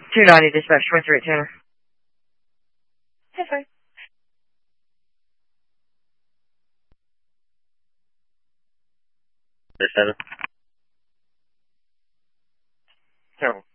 290 dispatch 23 Tanner. Hey, fine. There's 7. Terrible.